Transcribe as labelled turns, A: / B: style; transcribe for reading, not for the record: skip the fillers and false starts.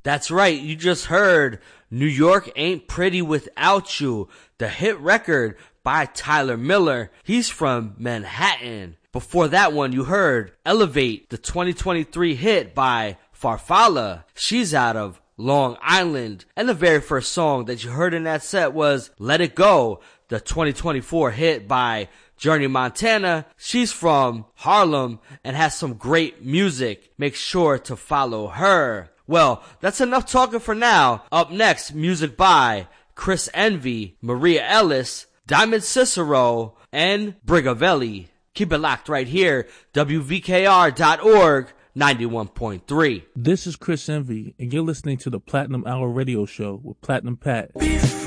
A: That's right, you just heard New York Ain't Pretty Without You, the hit record by Tyler Miller. He's from Manhattan. Before that one, you heard Elevate, the 2023 hit by Farfalla. She's out of Long Island. And the very first song that you heard in that set was Let It Go, the 2024 hit by Journey Montana. She's from Harlem and has some great music. Make sure to follow her. Well, that's enough talking for now. Up next, music by Chris Envy, Maria Ellis, Diamond Cicero, and Brigavelli. Keep it locked right here, WVKR.org, 91.3.
B: This is Chris Envy, and you're listening to the Platinum Hour Radio Show with Platinum Pat.